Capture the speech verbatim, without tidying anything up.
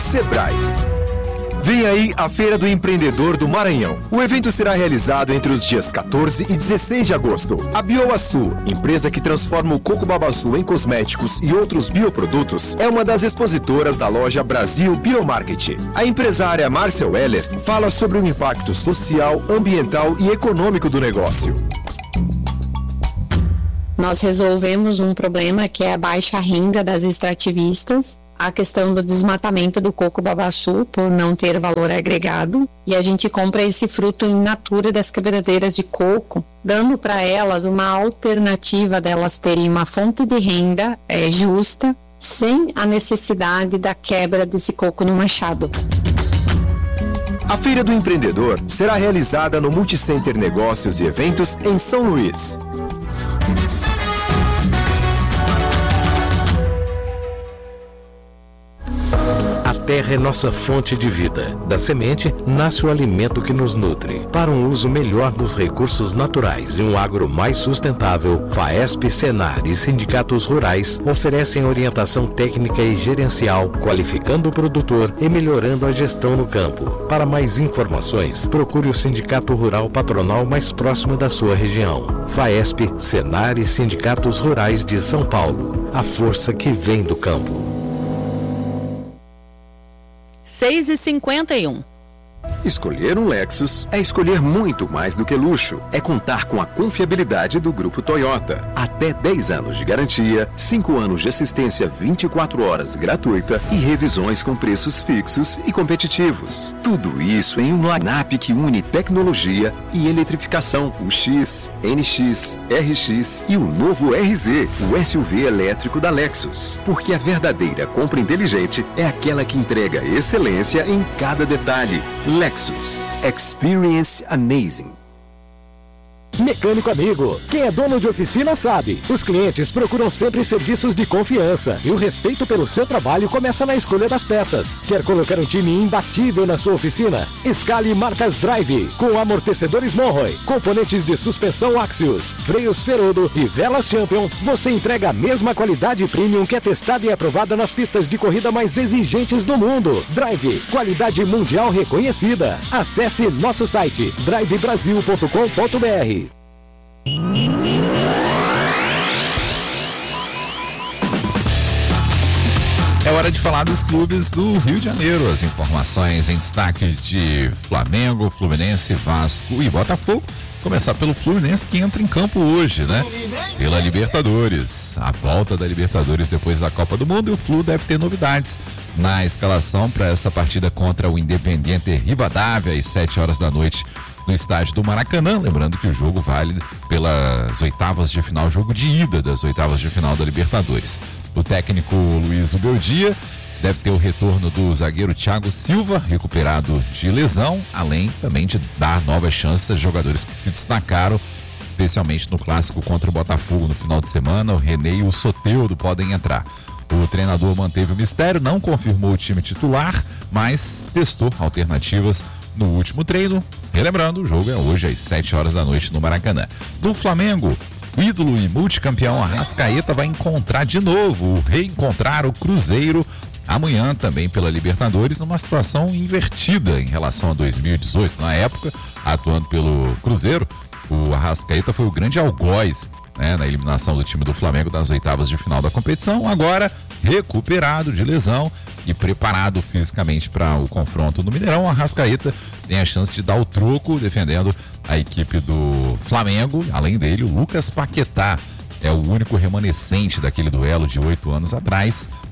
Sebrae. Vem aí a Feira do Empreendedor do Maranhão. O evento será realizado entre os dias quatorze e dezesseis de agosto. A Bioaçu, empresa que transforma o coco babaçu em cosméticos e outros bioprodutos, é uma das expositoras da loja Brasil Biomarket. A empresária Márcia Weller fala sobre o impacto social, ambiental e econômico do negócio. Nós resolvemos um problema que é a baixa renda das extrativistas, a questão do desmatamento do coco babaçu por não ter valor agregado, e a gente compra esse fruto in natura das quebradeiras de coco, dando para elas uma alternativa delas terem uma fonte de renda é, justa, sem a necessidade da quebra desse coco no machado. A Feira do Empreendedor será realizada no Multicenter Negócios e Eventos em São Luís. A terra é nossa fonte de vida. Da semente nasce o alimento que nos nutre. Para um uso melhor dos recursos naturais e um agro mais sustentável, FAESP, Senar e sindicatos rurais oferecem orientação técnica e gerencial, qualificando o produtor e melhorando a gestão no campo. Para mais informações, procure o Sindicato Rural Patronal mais próximo da sua região. FAESP, Senar e sindicatos rurais de São Paulo. A força que vem do campo. seis e cinquenta e um. Escolher um Lexus é escolher muito mais do que luxo. É contar com a confiabilidade do Grupo Toyota. Até dez anos de garantia, cinco anos de assistência vinte e quatro horas gratuita e revisões com preços fixos e competitivos. Tudo isso em um line-up que une tecnologia e eletrificação. O X, N X, R X e o novo R Z, o S U V elétrico da Lexus. Porque a verdadeira compra inteligente é aquela que entrega excelência em cada detalhe. Lexus. Experience amazing. Mecânico amigo, quem é dono de oficina sabe. Os clientes procuram sempre serviços de confiança e o respeito pelo seu trabalho começa na escolha das peças. Quer colocar um time imbatível na sua oficina? Escale marcas Drive, com amortecedores Monroe, componentes de suspensão Axios, freios Ferodo e velas Champion. Você entrega a mesma qualidade premium que é testada e aprovada nas pistas de corrida mais exigentes do mundo. Drive, qualidade mundial reconhecida. Acesse nosso site drive brasil ponto com ponto b r. É hora de falar dos clubes do Rio de Janeiro. As informações em destaque de Flamengo, Fluminense, Vasco e Botafogo. Começar pelo Fluminense, que entra em campo hoje, né? Pela Libertadores. A volta da Libertadores depois da Copa do Mundo, e o Flu deve ter novidades na escalação para essa partida contra o Independiente Rivadavia, às sete horas da noite, no estádio do Maracanã. Lembrando que o jogo vale pelas oitavas de final, jogo de ida das oitavas de final da Libertadores. O técnico Luiz Ubeldia deve ter o retorno do zagueiro Thiago Silva, recuperado de lesão, além também de dar novas chances a jogadores que se destacaram, especialmente no clássico contra o Botafogo no final de semana. O René e o Soteldo podem entrar. O treinador manteve o mistério, não confirmou o time titular, mas testou alternativas no último treino. Relembrando, o jogo é hoje às sete horas da noite no Maracanã. No Flamengo, o ídolo e multicampeão Arrascaeta vai encontrar de novo, reencontrar o Cruzeiro amanhã também pela Libertadores, numa situação invertida em relação a dois mil e dezoito. Na época, atuando pelo Cruzeiro, o Arrascaeta foi o grande algoz, né, na eliminação do time do Flamengo das oitavas de final da competição. Agora, recuperado de lesão e preparado fisicamente para o confronto no Mineirão, o Arrascaeta tem a chance de dar o troco defendendo a equipe do Flamengo. Além dele, o Lucas Paquetá é o único remanescente daquele duelo de oito anos atrás.